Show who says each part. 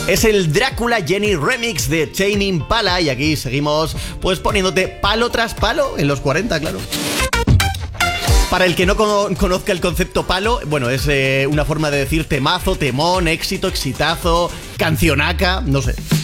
Speaker 1: Es el Drácula Jenny Remix de Tame Impala y aquí seguimos pues poniéndote palo tras palo en los 40, claro. Para el que no conozca el concepto palo, bueno, es una forma de decir temazo, temón, éxito, exitazo, cancionaca, no sé.